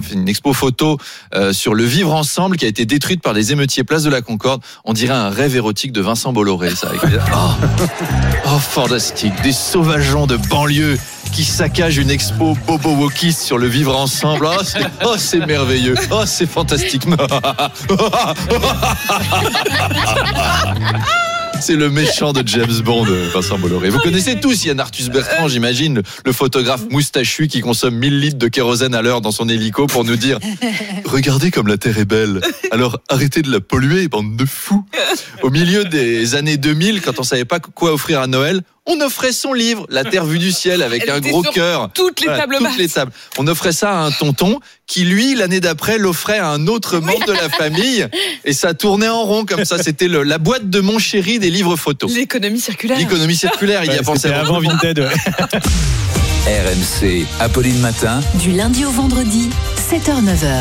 une expo photo sur le vivre ensemble qui a été détruite par les émeutiers place de la Concorde. On dirait un rêve érotique de Vincent Bolloré, ça. Oh, fantastique. Des sauvageons de banlieue qui saccagent une expo Bobo Wokiste sur le vivre ensemble. C'est merveilleux. Oh, c'est fantastique. C'est le méchant de James Bond, Vincent Bolloré. Vous connaissez tous Yann Arthus Bertrand, j'imagine, le photographe moustachu qui consomme 1000 litres de kérosène à l'heure dans son hélico pour nous dire « Regardez comme la Terre est belle, alors arrêtez de la polluer, bande de fous !» Au milieu des années 2000, quand on savait pas quoi offrir à Noël, on offrait son livre, La Terre vue du ciel, avec un gros cœur. Toutes les tables. On offrait ça à un tonton qui, lui, l'année d'après, l'offrait à un autre membre de la famille. Et ça tournait en rond comme ça. C'était la boîte de mon chéri des livres photos. L'économie circulaire, il y a pensé avant Vinted. RMC, Apolline Matin. Du lundi au vendredi, 7h-9h.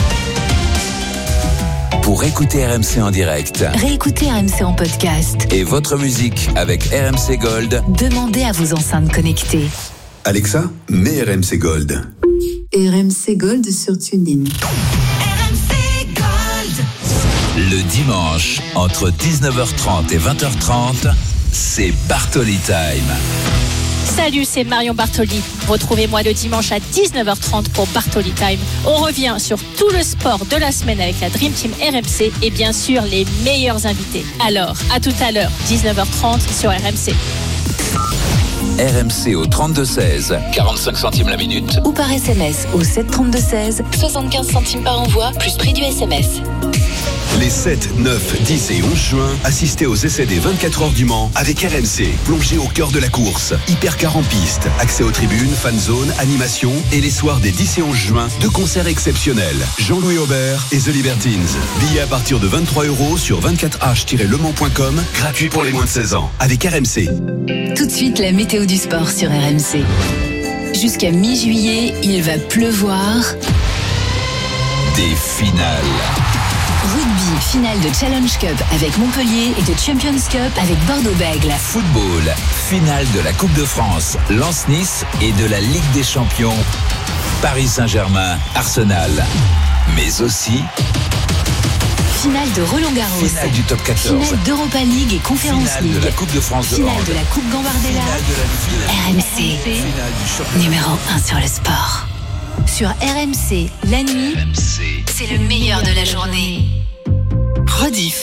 Pour écouter RMC en direct. Réécoutez RMC en podcast. Et votre musique avec RMC Gold. Demandez à vos enceintes connectées. Alexa, mets RMC Gold. RMC Gold sur TuneIn. RMC Gold. Le dimanche, entre 19h30 et 20h30, c'est Bartoli Time. Salut, c'est Marion Bartoli. Retrouvez-moi le dimanche à 19h30 pour Bartoli Time. On revient sur tout le sport de la semaine avec la Dream Team RMC et bien sûr les meilleurs invités. Alors, à tout à l'heure, 19h30 sur RMC. RMC au 32-16, 45 centimes la minute. Ou par SMS au 732-16, 75 centimes par envoi, plus prix du SMS. Les 7, 9, 10 et 11 juin, assistez aux essais des 24 heures du Mans avec RMC. Plongez au cœur de la course. Hypercar en piste, accès aux tribunes, fan zone, animation et les soirs des 10 et 11 juin, deux concerts exceptionnels. Jean-Louis Aubert et The Libertines. Billets à partir de 23 € sur 24h-lemans.com, gratuit pour les moins de 16 ans. Avec RMC. Tout de suite, la météo du sport sur RMC. Jusqu'à mi-juillet, il va pleuvoir. Des finales. Rugby, finale de Challenge Cup avec Montpellier et de Champions Cup avec Bordeaux-Bègles. Football, finale de la Coupe de France, Lens-Nice et de la Ligue des Champions, Paris Saint-Germain, Arsenal. Mais aussi finale de Roland-Garros, finale du top 14, finale d'Europa League et Conference finale League, de la Coupe de France de finale hand, de la Coupe Gambardella. RMC, numéro 1 sur le sport. Sur RMC, la nuit, c'est le meilleur de la journée. Rediff.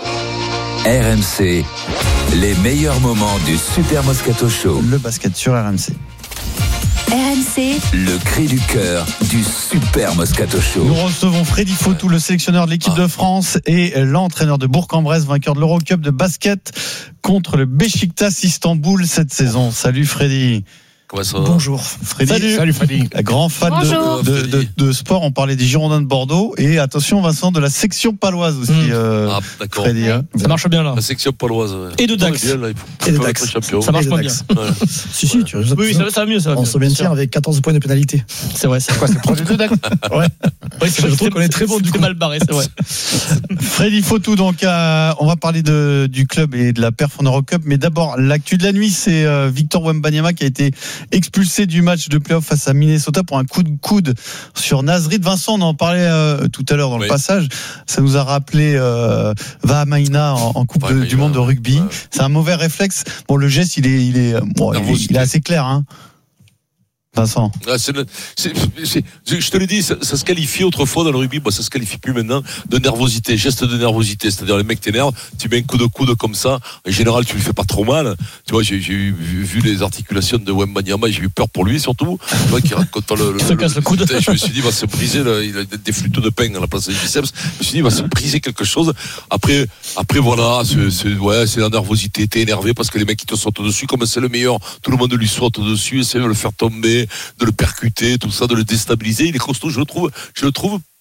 RMC, les meilleurs moments du Super Moscato Show. Le basket sur RMC. RMC, Le cri du cœur du Super Moscato Show. Nous recevons Freddy Fautou, le sélectionneur de l'équipe de France et l'entraîneur de Bourg-en-Bresse, vainqueur de l'Eurocup de basket contre le Beşiktaş Istanbul cette saison. Salut Freddy. Comment ça va ? Bonjour Freddy. Salut Freddy. Grand fan de sport, on parlait des Girondins de Bordeaux et attention Vincent de la section paloise aussi. D'accord. Freddy, hein. Ça marche bien là. La section paloise. Ouais. Et de Dax. Et de Dax. Champion. Ça marche pas bien. Si, tu oui, ça va mieux. On se maintient avec 14 points de pénalité. C'est vrai, c'est quoi ? C'est proche de Dax. Ouais. Oui, je trouve qu'on est très bon du coup. Mal barré, c'est vrai. Freddy Fautou, donc on va parler du club et de la perf en Eurocup, mais d'abord l'actu de la nuit, c'est Victor Wembanyama qui a été expulsé du match de play-off face à Minnesota pour un coup de coude sur Nasrid. Vincent, on en parlait tout à l'heure dans le passage. Ça nous a rappelé Vahamaina en Coupe du Monde de rugby. Ouais. C'est un mauvais réflexe. Bon, le geste, il est assez clair, hein. Vincent. Je te l'ai dit, ça se qualifie autrefois dans le rugby, ça se qualifie plus maintenant, de nervosité, geste de nervosité. C'est-à-dire, les mecs t'énervent, tu mets un coup de coude comme ça, en général, tu lui fais pas trop mal. Tu vois, j'ai vu les articulations de Wembanyama, j'ai eu peur pour lui, surtout. Tu vois, qui raconte se casse le coude. Je me suis dit, il va se briser, il a des flûtes de pain à la place des biceps. Je me suis dit, il va se briser quelque chose. Après, voilà, c'est la nervosité, t'es énervé parce que les mecs, ils te sautent dessus, comme c'est le meilleur, tout le monde lui saute dessus, essaie de le faire tomber, de le percuter, tout ça, de le déstabiliser. Il est costaud, je le trouve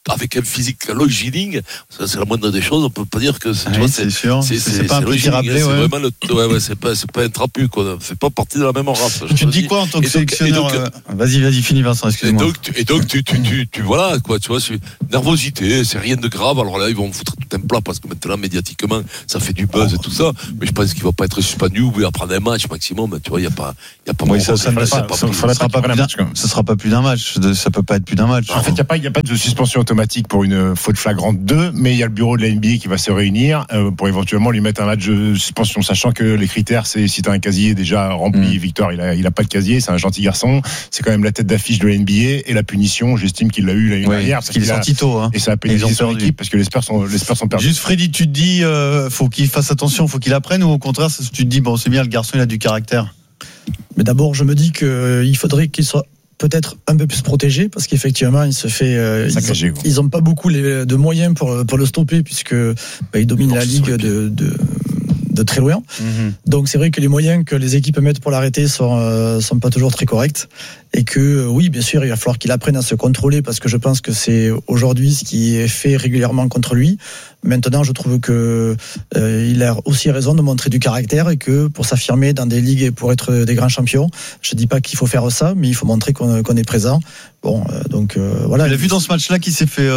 avec un physique longiligne, ça c'est la moindre des choses. On peut pas dire que tu vois, c'est sûr. C'est pas un petit longiligne, rappelé, c'est ouais. vraiment c'est pas un trapu, quoi. C'est pas partie de la même race. Tu te dis quoi en tant que sélectionneur? Vas-y, finis Vincent, excuse-moi. Et donc tu voilà, quoi, tu vois, c'est nervosité, c'est rien de grave. Alors là, ils vont me foutre tout un plat parce que maintenant, médiatiquement, ça fait du buzz et tout ça. Mais je pense qu'il va pas être suspendu ou il va prendre un match maximum. Tu vois, il y a pas oui, ça sera pas plus d'un match. Ça peut pas être plus d'un match. En fait, il n'y a pas de suspension automatique pour une faute flagrante 2, mais il y a le bureau de la NBA qui va se réunir pour éventuellement lui mettre un match de suspension, sachant que les critères, c'est si tu as un casier déjà rempli. Victor, il a pas de casier, c'est un gentil garçon. C'est quand même la tête d'affiche de la NBA, et la punition, j'estime qu'il l'a eu l'année dernière. Parce qu'il est sorti tôt. Et ça a pénalisé son équipe parce que les Spurs sont perdus. Juste Freddy, tu te dis, faut qu'il fasse attention, faut qu'il apprenne, ou au contraire, tu te dis, bon, c'est bien, le garçon, il a du caractère. Mais d'abord, je me dis qu'il faudrait qu'il soit peut-être un peu plus protégé, parce qu'effectivement, il se fait. Ils n'ont pas beaucoup de moyens pour le stopper, puisque il domine la ligue de très loin. Donc c'est vrai que les moyens que les équipes mettent pour l'arrêter sont pas toujours très corrects, et que oui, bien sûr, il va falloir qu'il apprenne à se contrôler, parce que je pense que c'est aujourd'hui ce qui est fait régulièrement contre lui. Maintenant, je trouve que il a aussi raison de montrer du caractère, et que pour s'affirmer dans des ligues et pour être des grands champions, je dis pas qu'il faut faire ça, mais il faut montrer qu'on est présent. Bon, donc voilà. Tu l'as vu dans ce match-là qui s'est fait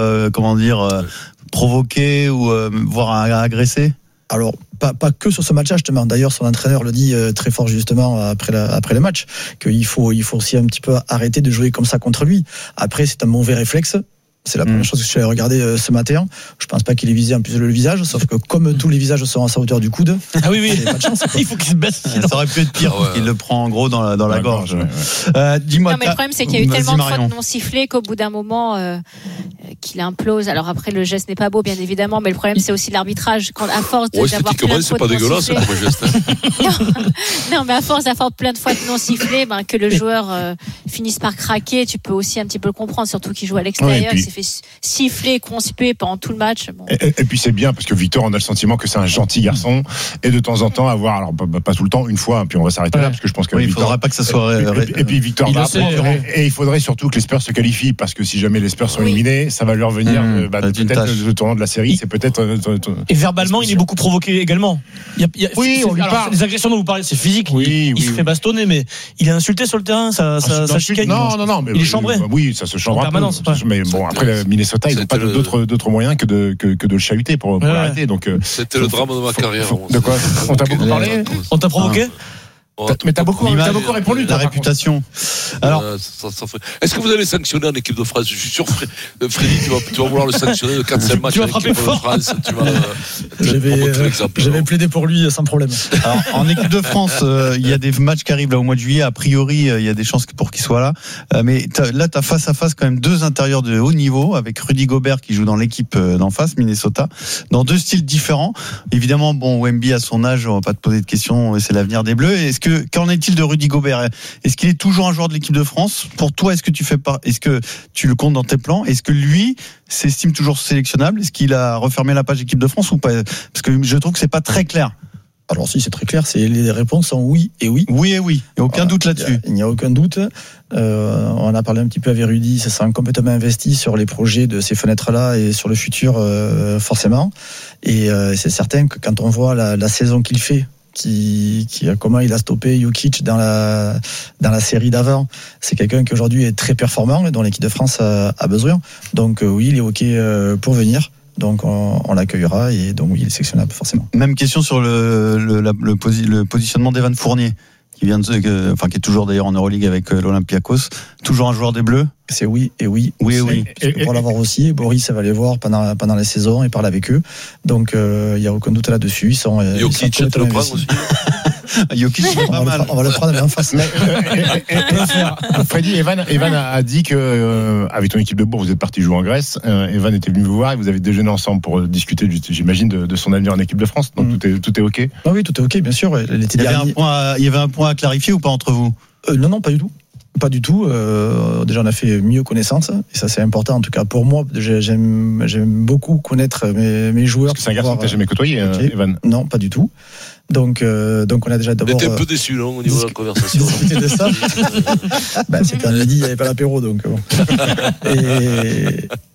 provoquer ou voire agresser? Alors, pas que sur ce match-là, justement. D'ailleurs, son entraîneur le dit très fort, justement, après le match, qu'il faut aussi un petit peu arrêter de jouer comme ça contre lui. Après, c'est un mauvais réflexe. C'est la première chose que je suis regardé ce matin. Je pense pas qu'il ait visé en plus le visage, sauf que comme tous les visages sont à sa hauteur du coude. Ah oui. Pas de chance, il faut qu'il se baisse. Ça aurait pu être pire, parce qu'il le prend en gros dans la gorge. Dis-moi. Non, mais le problème, c'est qu'il y a eu tellement de fautes non sifflées qu'au bout d'un moment, qu'il implose. Alors après, le geste n'est pas beau, bien évidemment, mais le problème, c'est aussi l'arbitrage. Quand, à force d'avoir plein de c'est fautes pas non dégueulasse sifflées. comme geste. Non, mais à force d'avoir plein de fautes non sifflées, que le joueur finisse par craquer, tu peux aussi un petit peu le comprendre, surtout qu'il joue à l'extérieur, il s'est fait siffler, conspuer pendant tout le match. Bon. Et puis c'est bien, parce que Victor, on a le sentiment que c'est un gentil garçon, et de temps en temps avoir, alors pas tout le temps, une fois, puis on va s'arrêter là, parce que je pense que il faudra pas que ça soit. Et puis Victor et il faudrait surtout que les Spurs se qualifient, parce que si jamais les Spurs sont éliminés, ça va leur venir peut-être le tournant de la série. C'est peut-être. Et verbalement, il est beaucoup provoqué également. Oui, on lui parle. Les agressions dont vous parlez, c'est physique. Oui, il se fait bastonner, mais il est insulté sur le terrain. Ça chicane. Non, mais il est chambré. Oui, ça se chambre en permanence. Mais bon, après Minnesota, ils n'ont pas d'autres moyens que de le chahuter pour l'arrêter. Donc c'était le drame de ma carrière. De quoi? On t'a beaucoup parlé? On t'a provoqué? Mais t'as beaucoup répondu. La réputation. Alors, est-ce que vous allez sanctionner en équipe de France? Je suis sûr, Freddy, tu vas vouloir le sanctionner de 4-5 matchs en équipe de France. Je vais plaider pour lui sans problème. Alors, en équipe de France, il y a des matchs qui arrivent là au mois de juillet. A priori, il y a des chances pour qu'il soit là. Mais là, t'as face à face quand même deux intérieurs de haut niveau, avec Rudy Gobert qui joue dans l'équipe d'en face, Minnesota, dans deux styles différents. Évidemment, Wemby à son âge, on va pas te poser de questions, c'est l'avenir des Bleus. Qu'en est-il de Rudy Gobert? Est-ce qu'il est toujours un joueur de l'équipe de France? Pour toi, est-ce que tu le comptes dans tes plans? Est-ce que lui s'estime toujours sélectionnable? Est-ce qu'il a refermé la page équipe de France ou pas? Parce que je trouve que c'est pas très clair. Alors si, c'est très clair, les réponses sont oui et oui. Oui et oui, il n'y a aucun doute là-dessus. Il n'y a aucun doute. On a parlé un petit peu avec Rudy, ça s'est complètement investi sur les projets de ces fenêtres-là et sur le futur, forcément. Et c'est certain que quand on voit la saison qu'il fait, comment il a stoppé Jokic dans la série d'avant, c'est quelqu'un qui aujourd'hui est très performant et dont l'équipe de France a besoin. Donc oui, il est OK pour venir. Donc on l'accueillera, et donc oui, il est sélectionnable forcément. Même question sur le positionnement d'Evan Fournier, qui est toujours d'ailleurs en Euroleague avec l'Olympiakos, toujours un joueur des Bleus. C'est oui et oui. Oui et oui. Pour l'avoir aussi, Boris va les voir pendant les saisons et parle avec eux. Donc il n'y a aucun doute là-dessus. Jokic, tu le prends aussi. Jokic, c'est pas mal. On va le prendre en face. Freddy, Evan a dit que avec ton équipe de Bourg, vous êtes parti jouer en Grèce. Evan était venu vous voir et vous avez déjeuné ensemble pour discuter, j'imagine, de son avenir en équipe de France. Donc tout est OK. Ah oui, tout est OK, bien sûr. Il y avait un point à clarifier ou pas entre vous? Non, pas du tout. Pas du tout. Déjà, on a fait mieux connaissance, et ça, c'est important. En tout cas, pour moi, j'aime beaucoup connaître mes joueurs. Parce que c'est un garçon que tu n'as jamais côtoyé, Evan? Non, pas du tout. Donc, on a déjà d'abord. On était un peu déçus, non, au niveau de la conversation. C'était de ça. C'était un midi, il n'y avait pas l'apéro, donc bon.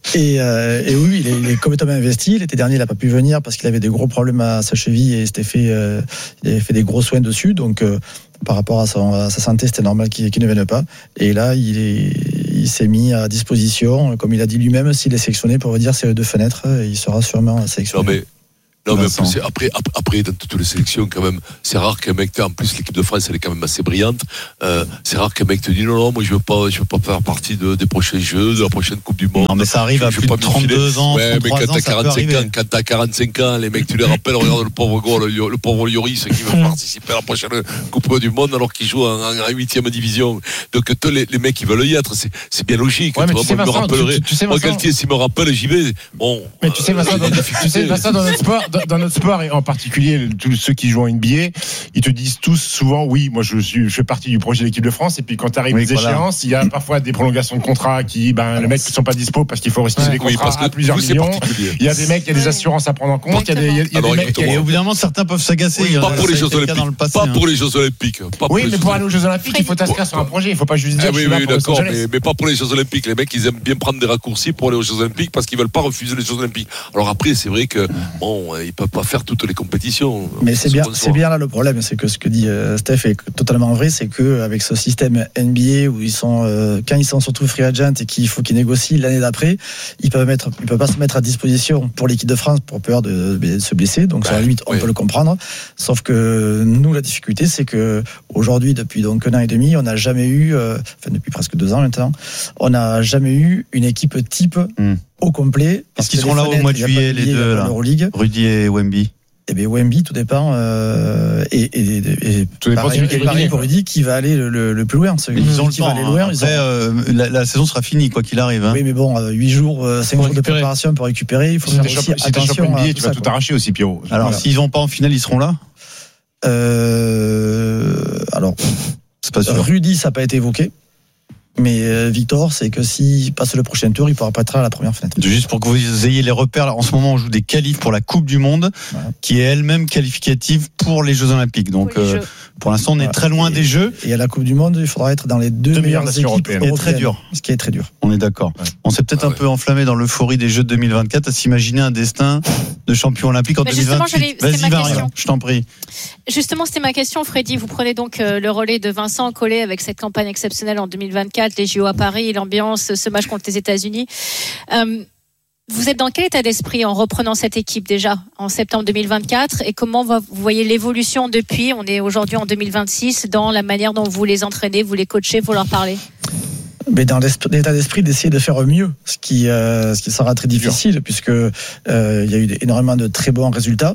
Et oui, il est complètement investi. L'été dernier, il n'a pas pu venir parce qu'il avait des gros problèmes à sa cheville et il avait fait des gros soins dessus. Donc, par rapport à sa santé, c'était normal qu'il ne vienne pas. Et là, il s'est mis à disposition. Comme il a dit lui-même, s'il est sélectionné pour dire c'est 2 fenêtres, il sera sûrement sélectionné. Non, mais après, dans toutes les sélections, quand même, c'est rare qu'un mec, en plus, l'équipe de France, elle est quand même assez brillante. C'est rare qu'un mec te dise, non, moi, je veux pas faire partie des prochains Jeux, de la prochaine Coupe du Monde. Non, mais ça arrive à plus de 32 ans. Ouais, mais quand t'as 45 ans, les mecs, tu les rappelles, regarde le pauvre Lloris qui veut participer à la prochaine Coupe du Monde alors qu'il joue en 8e division. Donc, les mecs, ils veulent y être. C'est bien logique. Ouais, mais moi, je me rappellerai. Moi, Galtier, s'il me rappelle, j'y vais. Bon. Mais tu sais, Vincent, dans notre sport, et en particulier tous ceux qui jouent en NBA, ils te disent tous souvent, oui, moi je fais partie du projet de l'équipe de France, et puis quand tu arrives aux échéances, il y a parfois des prolongations de contrats qui, les mecs ne sont pas dispo parce qu'il faut ressusciter des contrats à plusieurs millions. Il y a des mecs, il y a des assurances à prendre en compte, il y a des mecs. Et au bout d'un moment, certains peuvent s'agacer. Pas pour les Jeux Olympiques. Pas pour les Jeux Olympiques. Oui, mais pour aller aux Jeux Olympiques, il faut t'inscrire sur un projet, il ne faut pas juste dire oui, d'accord, mais pas pour les Jeux Olympiques. Les mecs, ils aiment bien prendre des raccourcis pour aller aux Jeux Olympiques parce qu'ils veulent pas refuser les Jeux Olympiques. Alors après, c'est vrai que ils peuvent pas faire toutes les compétitions. Mais c'est bien là le problème, c'est que ce que dit Steph est totalement vrai, c'est que avec ce système NBA où quand ils sont surtout free agent et qu'il faut qu'ils négocient l'année d'après, ils peuvent pas se mettre à disposition pour l'équipe de France pour peur de se blesser. Donc à la limite, on peut le comprendre. Sauf que nous, la difficulté, c'est que aujourd'hui, depuis donc 1 an et demi, on n'a jamais eu, depuis presque 2 ans maintenant, on n'a jamais eu une équipe type au complet. Parce qu'ils seront là au mois de juillet, les deux là. Rudy et Wemby. Eh bien, Wemby, tout dépend. Et tout dépend pareil pour Rudy qui va aller le plus loin. Ils ont le temps. Aller loin, après, la saison sera finie, quoi qu'il arrive. Hein. Oui, mais bon, 8 jours, 5 jours de préparation pour récupérer. Il faut faire aussi attention. Tu vas tout arracher aussi, Pierrot. Alors, s'ils vont pas en finale, ils seront là. Alors, c'est pas sûr. Rudy, ça n'a pas été évoqué. Mais Victor, c'est que s'il passe le prochain tour, il pourra pas être à la première fenêtre. Juste pour que vous ayez les repères, là, en ce moment, on joue des qualifs pour la Coupe du Monde, qui est elle-même qualificative pour les Jeux Olympiques. Donc, pour l'instant, on est très loin des Jeux. Et à la Coupe du Monde, il faudra être dans les 2 meilleures équipes européennes. Ce qui est très dur. On est d'accord. On s'est peut-être un peu enflammé dans l'euphorie des Jeux de 2024 à s'imaginer un destin de champion olympique en 2028. Vas-y, Marion, je t'en prie. Justement, c'était ma question, Freddy. Vous prenez donc le relais de Vincent Collet avec cette campagne exceptionnelle en 2024. Les JO à Paris, l'ambiance, ce match contre les États-Unis. Vous êtes dans quel état d'esprit en reprenant cette équipe déjà en septembre 2024 et comment vous voyez l'évolution depuis, on est aujourd'hui en 2026, dans la manière dont vous les entraînez, vous les coachez, vous leur parlez? Mais dans l'état d'esprit d'essayer de faire mieux, ce qui sera très difficile puisque il y a eu énormément de très bons résultats.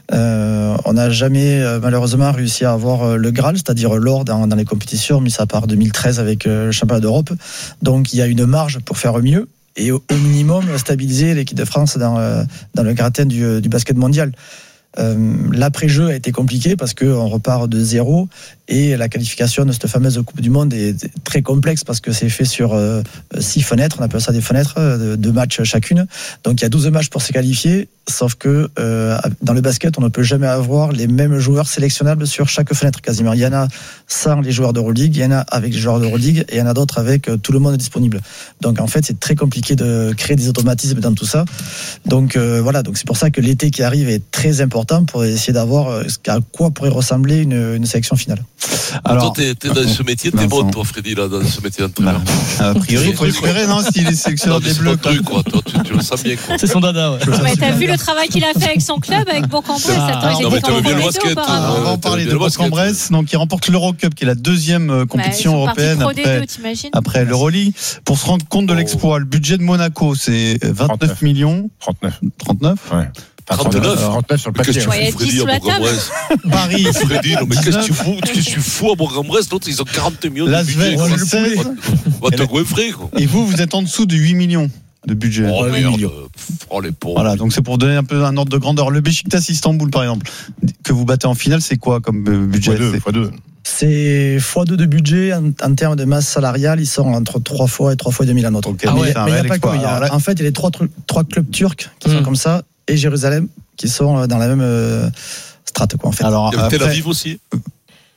On n'a jamais malheureusement réussi à avoir le Graal, c'est-à-dire l'or dans les compétitions, mis à part 2013 avec le championnat d'Europe. Donc il y a une marge pour faire mieux et au minimum stabiliser l'équipe de France dans le gratin du basket mondial. L'après-jeu a été compliqué parce qu'on repart de 0 et la qualification de cette fameuse Coupe du Monde est très complexe parce que c'est fait sur 6 fenêtres, on appelle ça des fenêtres, 2 matchs chacune. Donc il y a 12 matchs pour se qualifier, sauf que dans le basket, on ne peut jamais avoir les mêmes joueurs sélectionnables sur chaque fenêtre quasiment. Il y en a sans les joueurs d'Euroleague, il y en a avec les joueurs d'Euroleague et il y en a d'autres avec tout le monde disponible. Donc en fait, c'est très compliqué de créer des automatismes dans tout ça. Donc voilà, donc c'est pour ça que l'été qui arrive est très important pour essayer d'avoir à quoi pourrait ressembler une sélection finale. Alors, toi, t'es dans ce métier, t'es bon, toi, Freddy, là, dans ce métier d'entraîneur. A priori, il faut espérer, non, s'il est sélectionneur des Bleus. Toi, tu le sens bien, quoi. C'est son dada, ouais. Mais t'as vu le travail qu'il a fait avec son club, avec Bourg-en-Bresse. Non, mais t'avais bien le basket. On va en parler de Bourg-en-Bresse, donc il remporte l'Eurocup, qui est la deuxième compétition européenne après l'Euroleague. Pour se rendre compte de l'exploit, le budget de Monaco, c'est 29 millions. 39 Ouais. 39 sur le papier. Qu'est-ce que tu fous, Freddy, à Bourg-en-Bresse? Paris. Freddy, non, mais qu'est-ce que tu fous à Bourg-en-Bresse? L'autre, ils ont 40 millions de budget. Va te goinfrer, quoi. Et vous êtes en dessous de 8 millions de budget. Oh, merde. Oh, les pauvres. Voilà, donc c'est pour donner un peu un ordre de grandeur. Le Beşiktaş Istanbul, par exemple, que vous battez en finale, c'est quoi comme budget? x2. C'est x2 de budget en termes de masse salariale, ils sont entre 3 fois et 3 fois 2000 à notre. Okay, mais il n'y a pas que. En fait, il y a les 3 clubs turcs qui sont comme ça et Jérusalem qui sont dans la même strate, quoi, en fait. Alors, Tel Aviv aussi.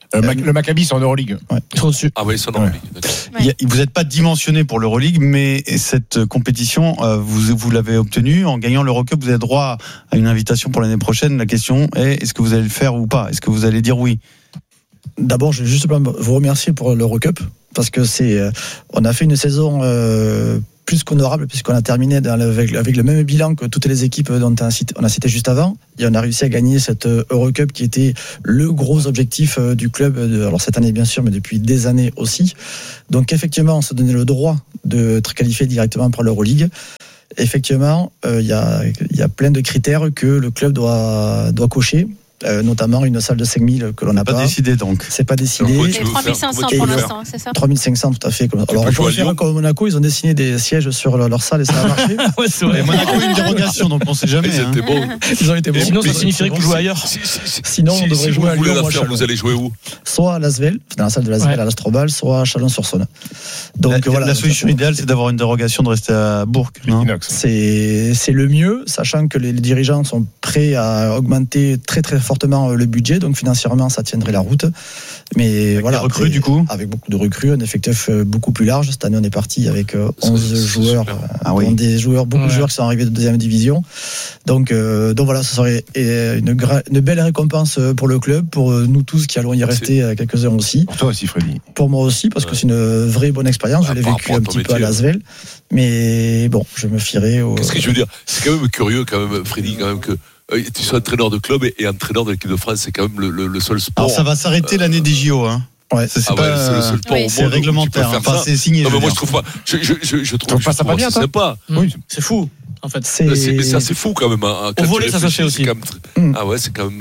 Le Maccabi, c'est en Euroleague. Ouais, ils sont dessus. Ah oui, ils sont en Euroleague. Vous n'êtes pas dimensionné pour l'Euroleague, mais cette compétition, vous l'avez obtenue. En gagnant l'Eurocup, vous avez droit à une invitation pour l'année prochaine. La question est, est-ce que vous allez le faire ou pas? Est-ce que vous allez dire oui? D'abord, je vais juste vous remercier pour l'Eurocup, parce que on a fait une saison plus qu'honorable, puisqu'on a terminé avec le même bilan que toutes les équipes dont on a cité juste avant, et on a réussi à gagner cette Eurocup qui était le gros objectif du club, alors cette année bien sûr, mais depuis des années aussi. Donc effectivement, on se donnait le droit d'être qualifié directement pour l'Euroleague. Effectivement, il y a plein de critères que le club doit cocher. Notamment une salle de 5000 que l'on n'a pas décidé donc. C'est pas décidé. Et 3500 pour l'instant, c'est ça? 3500 tout à fait. Alors on peut faire comme Monaco, ils ont dessiné des sièges sur leur salle et ça a marché. Ouais, c'est vrai. Monaco a une dérogation, donc on sait jamais. C'était beau. Ils ont été bons. Sinon, ça signifierait que vous jouez ailleurs. Sinon, on devrait jouer à Lyon. Vous allez jouer où? Soit à Lasvel, dans la salle de Lasvel à l'Astrobal, soit à Chalon-sur-Saône. Donc voilà. La solution idéale, c'est d'avoir une dérogation, de rester à Bourg. C'est le mieux, sachant que les dirigeants sont prêts à augmenter très très fortement le budget. Donc financièrement ça tiendrait la route, mais avec voilà, recrues du coup, avec beaucoup de recrues, un effectif beaucoup plus large. Cette année on est parti avec 11 joueurs, des joueurs, beaucoup de joueurs qui sont arrivés de deuxième division. Donc voilà, ce serait une belle récompense pour le club, pour nous tous qui allons y rester quelques heures aussi. Pour toi aussi, Freddy. Pour moi aussi, parce que c'est une vraie bonne expérience. Je l'ai vécu un petit peu à Lasvel, mais bon, je me fierai au. Qu'est-ce que je veux dire? C'est quand même curieux, quand même, Freddy, quand même que. Tu sois entraîneur de club et entraîneur de l'équipe de France, c'est quand même le seul sport. Alors ça va s'arrêter l'année des JO, hein. Ouais, c'est le seul sport au monde. C'est réglementaire, enfin, c'est signé. Non, mais moi je trouve pas. Je trouve pas ça pas bien, c'est sympa. Oui, c'est fou. En fait, c'est assez fou quand même. Au volet, ça se fait aussi. Ah ouais, c'est quand même.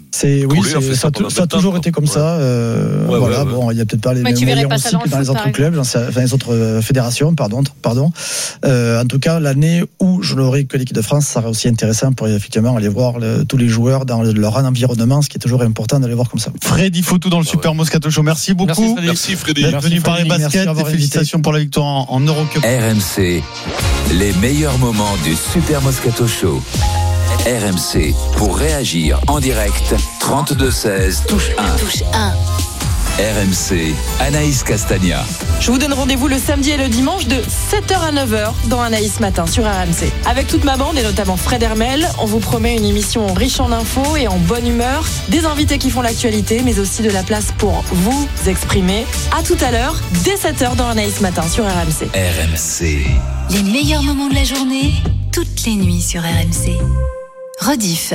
Ça a toujours été comme ça. Voilà, bon, il y a peut-être pas les mêmes moyens aussi que dans les autres clubs, enfin les autres fédérations, pardon. En tout cas, l'année où je n'aurai que l'équipe de France, ça serait aussi intéressant pour effectivement aller voir tous les joueurs dans leur environnement, ce qui est toujours important d'aller voir comme ça. Freddy Fautou dans le Super Moscato Show. Merci beaucoup. Merci Freddy. D'être venu parler basket. Félicitations pour la victoire en Eurocup. RMC, les meilleurs moments du Super Moscato Show. RMC, pour réagir en direct, 32-16, touche 1. Touche 1. RMC, Anaïs Castagna. Je vous donne rendez-vous le samedi et le dimanche de 7h à 9h dans Anaïs Matin sur RMC. Avec toute ma bande et notamment Fred Hermel, on vous promet une émission riche en infos et en bonne humeur, des invités qui font l'actualité, mais aussi de la place pour vous exprimer. À tout à l'heure, dès 7h dans Anaïs Matin sur RMC. RMC. Les meilleurs moments de la journée, toutes les nuits sur RMC. Rediff.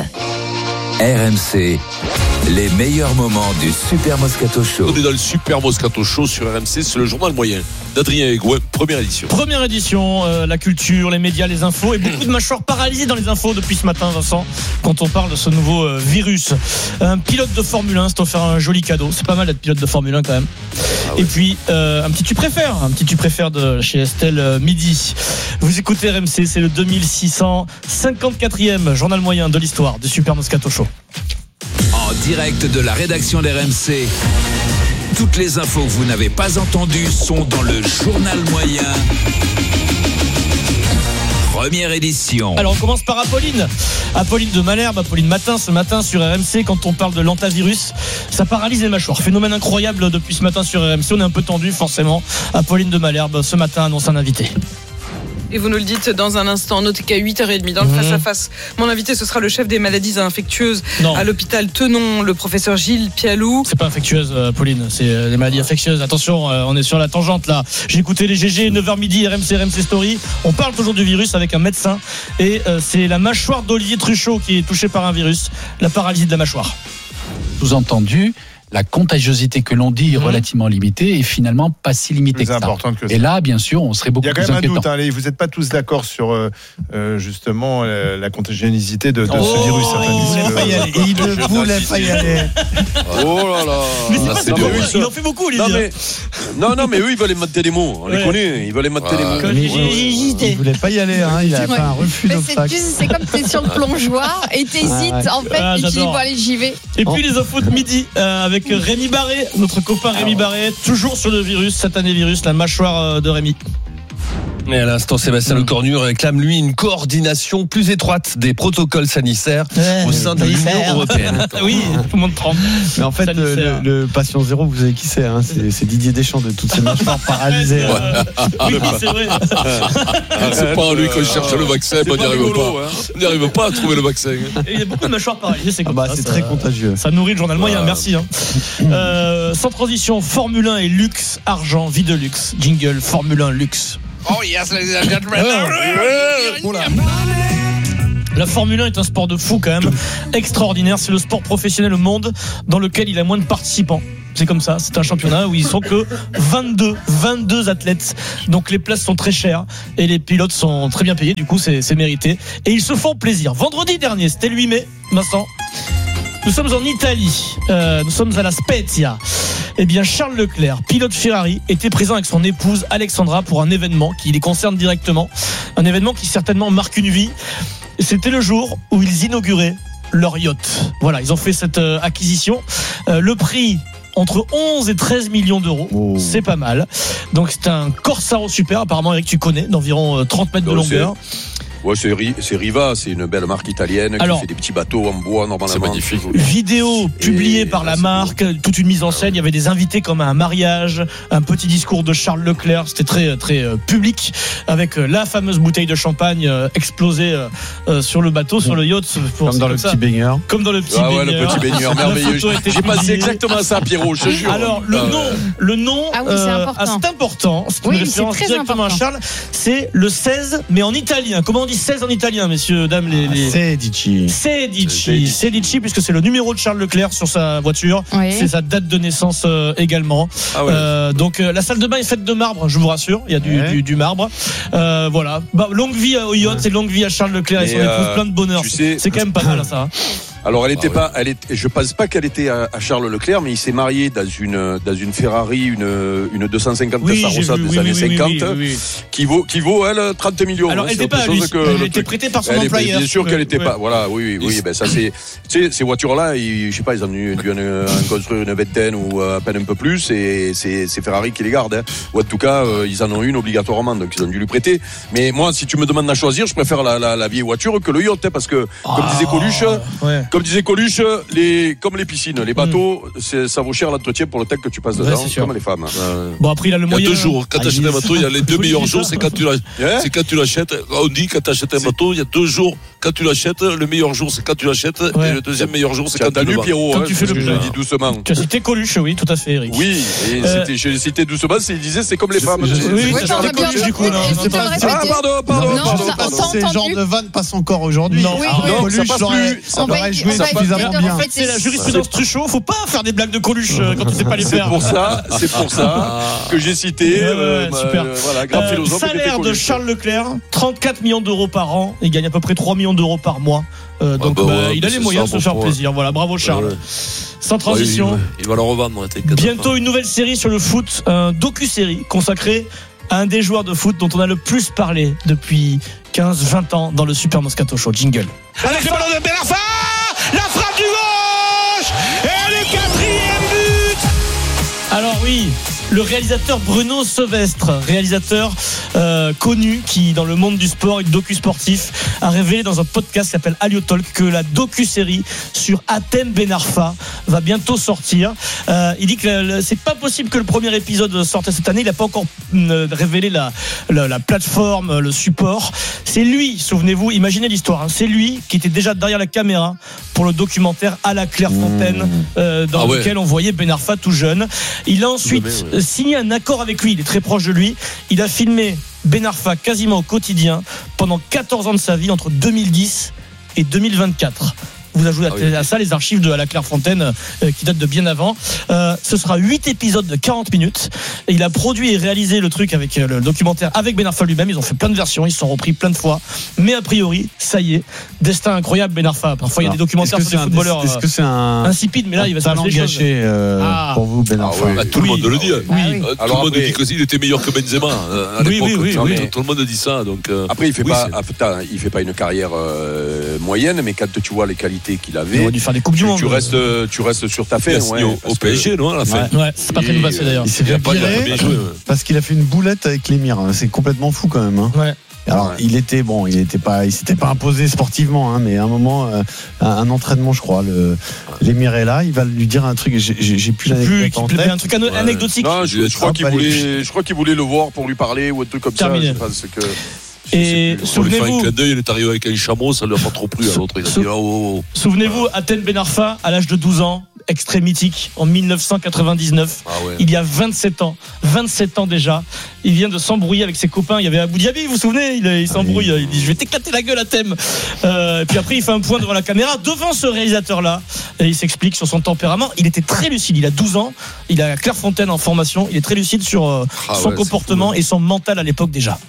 RMC, les meilleurs moments du Super Moscato Show. On est dans le Super Moscato Show sur RMC, c'est le journal moyen d'Adrien Egouin, première édition. Première édition, la culture, les médias, les infos et beaucoup de mâchoires paralysées dans les infos depuis ce matin, Vincent, quand on parle de ce nouveau virus. Un pilote de Formule 1 s'est offert un joli cadeau, c'est pas mal d'être pilote de Formule 1 quand même. Et puis un petit tu préfères de chez Estelle Midi. Vous écoutez RMC, c'est le 2654e journal moyen de l'histoire du Super Moscato Show. En direct de la rédaction d'RMC, toutes les infos que vous n'avez pas entendues sont dans le journal moyen. Première édition. Alors on commence par Apolline de Malherbe, Apolline Matin, ce matin sur RMC. Quand on parle de l'antavirus, ça paralyse les mâchoires. Phénomène incroyable depuis ce matin sur RMC. On est un peu tendu forcément. Apolline de Malherbe ce matin annonce un invité. Et vous nous le dites dans un instant. Notez qu'à 8h30 dans le face-à-face, mon invité ce sera le chef des maladies infectieuses à l'hôpital Tenon, le professeur Gilles Pialou. C'est pas infectieuse, Pauline, c'est des maladies infectieuses. Attention, on est sur la tangente là. J'ai écouté les GG, 9h midi, RMC Story. On parle toujours du virus avec un médecin et c'est la mâchoire d'Olivier Truchot qui est touchée par un virus, la paralysie de la mâchoire. Sous-entendu, la contagiosité que l'on dit est relativement limitée et finalement pas si limitée que ça. Et là, bien sûr, on serait beaucoup plus inquiétant. Il y a quand même un doute. Vous n'êtes pas tous d'accord sur justement la contagionicité de ce virus. Il ne voulait pas y aller. Oh là là. Mais il en fait beaucoup, Olivier. Non, mais eux, ils veulent mater les mots. On les connaît. Ils veulent mater les mots. Il ne voulait pas y aller. Il a fait un refus d'obstacle. C'est comme tu es sur le plongeoir et tu hésites en fait. Et tu dis, bon, allez, j'y vais. Et puis les infos de midi avec Rémi Barré, notre copain Rémi Barré, toujours sur le virus, satané virus, la mâchoire de Rémi. Et à l'instant, Sébastien Lecornu réclame, lui, une coordination plus étroite des protocoles sanitaires au sein de l'Union européenne. Oui, tout le monde tremble. Mais en fait, le patient zéro, vous savez qui c'est, hein, c'est Didier Deschamps de toutes ces mâchoires paralysées. Oui, c'est vrai. C'est pas lui qu'on cherche le vaccin, on n'y arrive pas. On n'y arrive pas à trouver le vaccin. Et il y a beaucoup de mâchoires paralysées, c'est comme ça. C'est très contagieux. Ça nourrit le journal moyen, merci. Sans transition, Formule 1 et luxe, argent, vie de luxe. Jingle, Formule 1 luxe. Oh yes, ladies and gentlemen. La Formule 1 est un sport de fou quand même, extraordinaire. C'est le sport professionnel au monde dans lequel il a moins de participants. C'est comme ça, c'est un championnat où ils sont que 22 athlètes. Donc les places sont très chères et les pilotes sont très bien payés, du coup c'est mérité. Et ils se font plaisir. Vendredi dernier, c'était le 8 mai, Vincent. Nous sommes en Italie, nous sommes à la Spezia. Eh bien, Charles Leclerc, pilote Ferrari, était présent avec son épouse Alexandra pour un événement qui les concerne directement. Un événement qui certainement marque une vie. C'était le jour où ils inauguraient leur yacht. Voilà, ils ont fait cette acquisition. Le prix entre 11 et 13 millions d'euros. C'est pas mal. Donc c'est un Corsaro Super, apparemment Eric tu connais, d'environ 30 mètres de longueur. Ouais, c'est Riva, c'est une belle marque italienne qui fait des petits bateaux en bois normalement. C'est magnifique. Vidéo publiée par la marque, toute une mise en scène. Il y avait des invités comme à un mariage, un petit discours de Charles Leclerc. C'était très très public, avec la fameuse bouteille de champagne explosée sur le bateau, sur le yacht. Comme dans le petit baigneur. Comme dans le petit baigneur. Ouais, le petit baigneur, merveilleux. J'ai passé exactement ça, Pierrot, je te jure. Alors le nom, c'est important. C'est une référence directement à Charles. C'est le 16, mais en italien. Comment on dit 16 en italien, messieurs, dames, les... Sedici, puisque c'est le numéro de Charles Leclerc sur sa voiture. Oui. C'est sa date de naissance également. Donc la salle de bain est faite de marbre, je vous rassure. Il y a du marbre. Voilà. Longue vie au yacht et longue vie à Charles Leclerc et son épouse, plein de bonheur. C'est quand même pas mal ça. Alors je pense pas qu'elle était à Charles Leclerc, mais il s'est marié dans une Ferrari, une 250 Sarossa des années 50, qui vaut elle 30 millions. Alors elle n'était pas à lui, elle était prêtée par son employeur. Bien sûr qu'elle n'était pas. Voilà, oui. Ben ça c'est, tu sais, ces voitures-là, je sais pas, ils ont dû en construire une vingtaine ou à peine un peu plus, et c'est Ferrari qui les garde, hein. Ou en tout cas, ils en ont une obligatoirement, donc ils ont dû lui prêter. Mais moi, si tu me demandes à choisir, je préfère la vieille voiture que le yacht, hein, parce que comme disait Coluche, comme les piscines, les bateaux, ça vaut cher l'entretien pour le temps que tu passes dedans, comme les femmes. Bon, après, il a le moyen. Il y a 2 jours. Quand tu achètes un bateau, il y a les 2 meilleurs jours, c'est quand tu l'achètes. On dit quand tu achètes un bateau, il y a 2 jours quand tu l'achètes. Le meilleur jour, c'est quand tu l'achètes. Et le deuxième meilleur jour, c'est quand tu le vends. Pierrot, quand tu fais le je le dis doucement. Tu as cité Coluche, oui, tout à fait, Eric. Oui, et j'ai cité doucement, il disait c'est comme les femmes. Oui, tu as Coluche du coup. Pardon. C'est le genre de vanne passe encore aujourd'hui. Non, Coluche l'aurait joué suffisamment bien. En fait, c'est la jurisprudence Truchot. Faut pas faire des blagues de Coluche quand tu sais pas les faire. C'est pour ça que j'ai cité. Super. Voilà, grand philosophe. Salaire de Charles Leclerc, 34 millions d'euros par an. Il gagne à peu près 3 millions d'euros par mois. Donc il a les moyens de se faire plaisir. Voilà, bravo Charles. Sans transition. Il va le revendre. Bientôt une nouvelle série sur le foot, un docu-série consacré à un des joueurs de foot dont on a le plus parlé depuis 15-20 ans dans le Super Moscato Show. Jingle. Avec le ballon de Ben Arfa, la frappe du gauche et le 4e but. Alors oui, le réalisateur Bruno Sevestre, réalisateur connu qui dans le monde du sport et du docu-sportif a révélé dans un podcast qui s'appelle Alio Talk que la docu-série sur Hatem Ben Arfa va bientôt sortir. Il dit que c'est pas possible que le premier épisode sorte cette année. Il n'a pas encore révélé la plateforme, le support. C'est lui, souvenez-vous, imaginez l'histoire, hein, c'est lui qui était déjà derrière la caméra pour le documentaire à la Clairefontaine dans lequel on voyait Ben Arfa tout jeune. Il a ensuite signé un accord avec lui, il est très proche de lui. Il a filmé Ben Arfa quasiment au quotidien pendant 14 ans de sa vie, entre 2010 et 2024. Vous ajoutez à ça les archives de la Clairefontaine qui datent de bien avant. Ce sera 8 épisodes de 40 minutes. Et il a produit et réalisé le truc avec le documentaire avec Ben Arfa lui-même. Ils ont fait plein de versions, ils se sont repris plein de fois. Mais a priori, ça y est, destin incroyable Ben Arfa. Parfois il y a des documentaires sur des footballeurs. Est-ce que c'est un insipide, mais là il va se passer des choses. Gâché pour vous Ben Arfa. Tout le monde le dit. Oui. Tout le monde dit qu'il était meilleur que Benzema à l'époque. Oui. Tout le monde dit ça. Donc après il fait pas une carrière moyenne, mais quand tu vois les qualités qualités qu'il avait. Il aurait dû faire des coupes du monde. Tu restes sur ta fin. Au PSG, non, à la fin. Ouais, c'est pas très bien passé d'ailleurs. Il s'est fait virer parce qu'il a fait une boulette avec l'émir. C'est complètement fou quand même. Ouais. Alors, il s'était pas imposé sportivement, mais à un moment, un entraînement, je crois, l'émir est là, il va lui dire un truc, j'ai plus l'anecdote en tête. Un truc anecdotique. Non, je crois qu'il voulait le voir pour lui parler ou un truc comme Terminé. ça. Et souvenez-vous, il est arrivé avec un chameau, ça lui a pas trop plu à l'autre. Il a dit, souvenez-vous, Athènes Ben Arfa, à l'âge de 12 ans, extrait mythique, en 1999. Il y a 27 ans déjà. Il vient de s'embrouiller avec ses copains. Il y avait Abou Dhabi, vous vous souvenez, il s'embrouille. Il dit, je vais t'éclater la gueule, Athènes. Et puis après, il fait un point devant la caméra, devant ce réalisateur-là. Et il s'explique sur son tempérament. Il était très lucide. Il a 12 ans. Il a Clairefontaine en formation. Il est très lucide sur son comportement et son mental à l'époque déjà.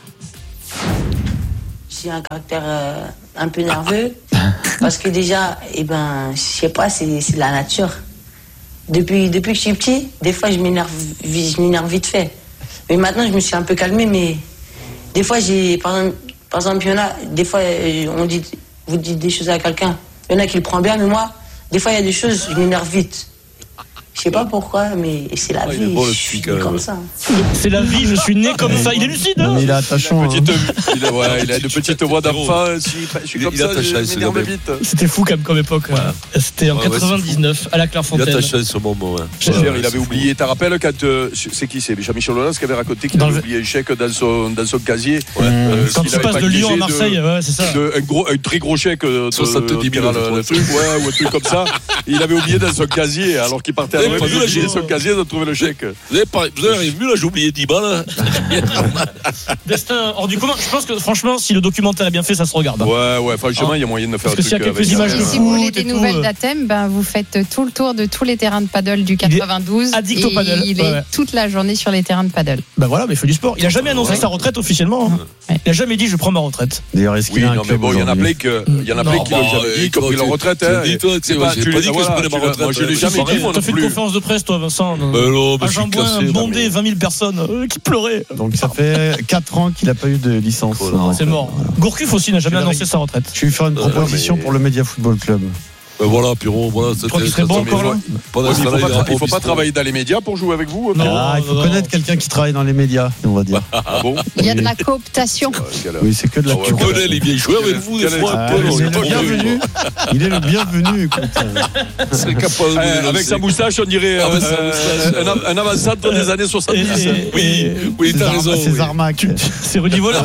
J'ai un caractère un peu nerveux parce que déjà, je sais pas, c'est la nature. Depuis que je suis petit, des fois je m'énerve vite fait. Mais maintenant je me suis un peu calmé, mais des fois par exemple, il y en a, des fois vous dites des choses à quelqu'un, il y en a qui le prend bien, mais moi, des fois il y a des choses, je m'énerve vite. Je sais pas pourquoi, mais c'est la vie. Je suis né comme ça. C'est la vie, je suis né comme ça. Il est lucide. Mais il est attachant. Il a une petite voix d'enfant. Je suis comme ça, je m'énerve vite. C'était fou quand même comme époque. C'était en 99 à la Clairefontaine. Il est attaché à ce moment. Il avait oublié. Tu te rappelles quand c'est qui, c'est Jean-Michel Aulas qui avait raconté qu'il avait oublié un chèque dans son casier. Quand il passe de Lyon à Marseille, c'est ça. Un très gros chèque de 70 000 le truc, ou un truc comme ça. Il avait oublié dans son casier alors qu'il partait. Vous avez oublié son casier de trouver le chèque. Vous avez vu là, j'ai oublié 10 balles. Destin hors du commun. Je pense que franchement, si le documentaire est bien fait, ça se regarde. Ouais, franchement, il y a moyen de faire un truc. Parce qu'il y a quelques images de si vous voulez des nouvelles d'Athènes, vous faites tout le tour de tous les terrains de paddle du 92. Addict au paddle. Il est toute la journée sur les terrains de paddle. Voilà, mais il fait du sport. Il a jamais annoncé sa retraite officiellement. Il a jamais dit je prends ma retraite. D'ailleurs, est-ce qu'il a un club? Il y en a plein qui l'ont jamais dit, qui ont pris leur retraite. J'ai pas dit que je prenais ma retraite. Moi, je l'ai jamais dit. Tu as fait une conférence de presse, toi, Vincent. À Jean-Bouin, bondé, 20 000 personnes qui pleuraient. Donc ça fait 4 ans qu'il n'a pas eu de licence. C'est mort. Gourcuff aussi n'a jamais annoncé sa retraite. Je vais faire une proposition pour le Média Football Club. Voilà, Piron, voilà. Tu crois qu'il serait bon encore là? Il ne faut pas travailler dans les médias pour jouer avec vous. Il faut connaître quelqu'un qui travaille dans les médias, on va dire. Il y a de la cooptation. Oui, c'est que de la cooptation. Tu connais, il vient jouer avec vous des fois. Il est le bienvenu, écoute. Avec sa moustache, on dirait un avant-centre des années 70. Oui, t'as raison. C'est Zarmac. C'est Rudy Voleur.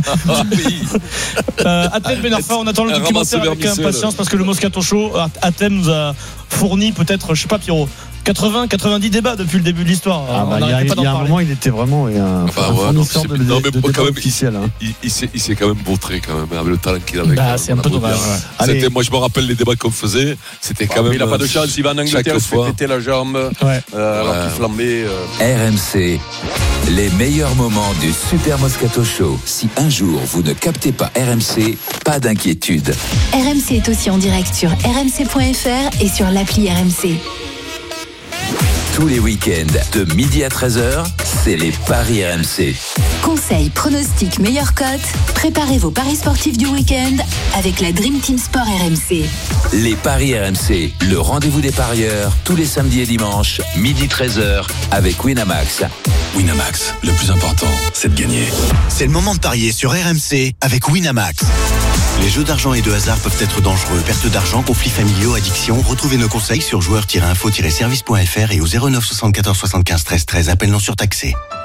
Athènes Ben Arfa, on attend le documentaire avec impatience parce que le Moscato Show, Athènes nous a fourni peut-être, je sais pas, Pierrot, 90 débats depuis le début de l'histoire. Il y a un moment, il était vraiment un fournisseur de débats officiels. Il s'est quand même montré quand même avec le talent qu'il avait. C'est un peu dommage. Moi, je me rappelle les débats qu'on faisait. C'était quand même. Il n'a pas de chance. Il va en Angleterre, il se fait péter la jambe alors qu'il flambait. RMC, les meilleurs moments du Super Moscato Show. Si un jour vous ne captez pas RMC, pas d'inquiétude. RMC est aussi en direct sur rmc.fr et sur l'appli RMC. Tous les week-ends, de midi à 13h, c'est les paris RMC. Conseils, pronostics, meilleures cotes. Préparez vos paris sportifs du week-end avec la Dream Team Sport RMC. Les paris RMC, le rendez-vous des parieurs, tous les samedis et dimanches, midi 13h, avec Winamax. Winamax, le plus important, c'est de gagner. C'est le moment de parier sur RMC avec Winamax. Les jeux d'argent et de hasard peuvent être dangereux. Perte d'argent, conflits familiaux, addiction. Retrouvez nos conseils sur joueurs-info-service.fr et au 09 74 75 13 13. Appel non surtaxé.